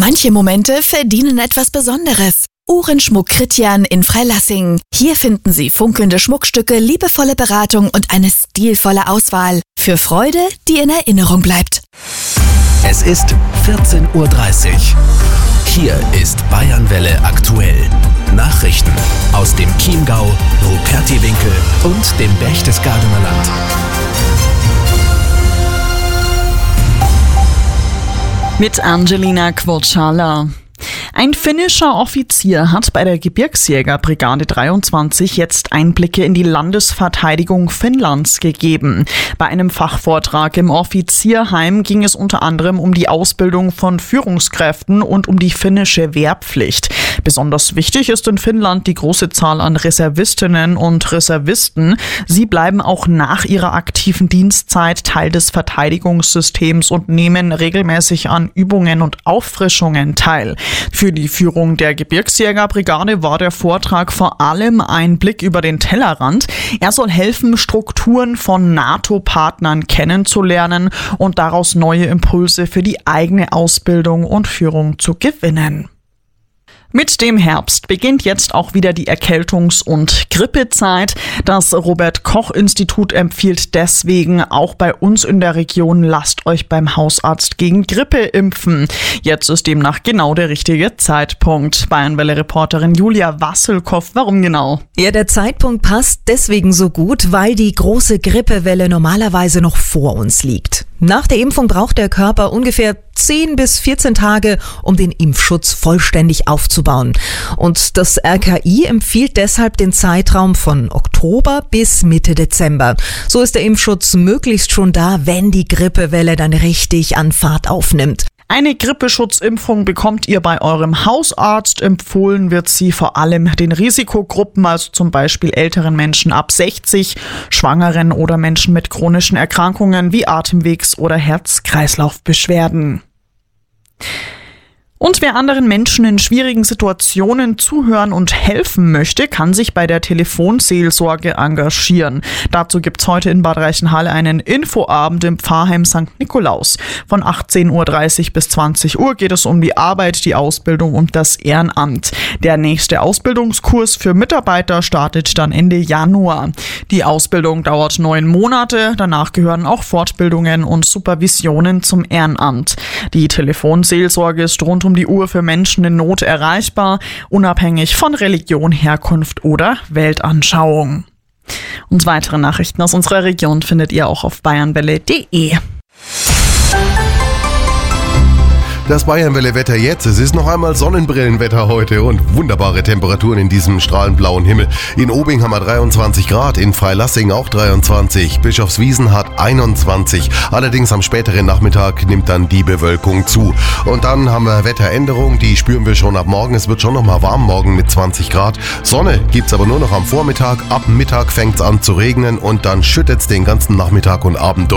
Manche Momente verdienen etwas Besonderes. Uhrenschmuck Christian in Freilassing. Hier finden Sie funkelnde Schmuckstücke, liebevolle Beratung und eine stilvolle Auswahl. Für Freude, die in Erinnerung bleibt. Es ist 14:30 Uhr. Hier ist Bayernwelle aktuell. Nachrichten aus dem Chiemgau, Rupertiwinkel und dem Berchtesgadener Land. Mit Angelina Kwoczala. Ein finnischer Offizier hat bei der Gebirgsjägerbrigade 23 jetzt Einblicke in die Landesverteidigung Finnlands gegeben. Bei einem Fachvortrag im Offizierheim ging es unter anderem um die Ausbildung von Führungskräften und um die finnische Wehrpflicht. Besonders wichtig ist in Finnland die große Zahl an Reservistinnen und Reservisten. Sie bleiben auch nach ihrer aktiven Dienstzeit Teil des Verteidigungssystems und nehmen regelmäßig an Übungen und Auffrischungen teil. Für die Führung der Gebirgsjägerbrigade war der Vortrag vor allem ein Blick über den Tellerrand. Er soll helfen, Strukturen von NATO-Partnern kennenzulernen und daraus neue Impulse für die eigene Ausbildung und Führung zu gewinnen. Mit dem Herbst beginnt jetzt auch wieder die Erkältungs- und Grippezeit. Das Robert-Koch-Institut empfiehlt deswegen auch bei uns in der Region, lasst euch beim Hausarzt gegen Grippe impfen. Jetzt ist demnach genau der richtige Zeitpunkt. Bayernwelle-Reporterin Julia Wasselkow, warum genau? Ja, der Zeitpunkt passt deswegen so gut, weil die große Grippewelle normalerweise noch vor uns liegt. Nach der Impfung braucht der Körper ungefähr 10 bis 14 Tage, um den Impfschutz vollständig aufzubauen. Und das RKI empfiehlt deshalb den Zeitraum von Oktober bis Mitte Dezember. So ist der Impfschutz möglichst schon da, wenn die Grippewelle dann richtig an Fahrt aufnimmt. Eine Grippeschutzimpfung bekommt ihr bei eurem Hausarzt. Empfohlen wird sie vor allem den Risikogruppen, also zum Beispiel älteren Menschen ab 60, Schwangeren oder Menschen mit chronischen Erkrankungen wie Atemwegs- oder Herz-Kreislauf-Beschwerden. Und wer anderen Menschen in schwierigen Situationen zuhören und helfen möchte, kann sich bei der Telefonseelsorge engagieren. Dazu gibt's heute in Bad Reichenhall einen Infoabend im Pfarrheim St. Nikolaus. Von 18:30 Uhr bis 20 Uhr geht es um die Arbeit, die Ausbildung und das Ehrenamt. Der nächste Ausbildungskurs für Mitarbeiter startet dann Ende Januar. Die Ausbildung dauert 9 Monate. Danach gehören auch Fortbildungen und Supervisionen zum Ehrenamt. Die Telefonseelsorge ist rund um die Uhr für Menschen in Not erreichbar, unabhängig von Religion, Herkunft oder Weltanschauung. Und weitere Nachrichten aus unserer Region findet ihr auch auf bayernwelle.de. Das Bayernwelle-Wetter jetzt. Es ist noch einmal Sonnenbrillenwetter heute und wunderbare Temperaturen in diesem strahlend blauen Himmel. In Obing haben wir 23 Grad, in Freilassing auch 23, Bischofswiesen hat 21. Allerdings am späteren Nachmittag nimmt dann die Bewölkung zu. Und dann haben wir Wetteränderung, die spüren wir schon ab morgen. Es wird schon noch mal warm morgen mit 20 Grad. Sonne gibt's aber nur noch am Vormittag. Ab Mittag fängt's an zu regnen und dann schüttet's den ganzen Nachmittag und Abend durch.